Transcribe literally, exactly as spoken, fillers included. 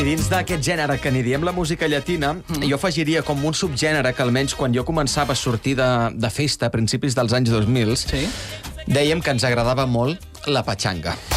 I dins d'aquest gènere que n'hi diem la música llatina, mm. jo afegiria com un subgènere que almenys quan jo començava a sortir de, de festa a principis dels anys dos mil, sí? dèiem que ens agradava molt la patxanga.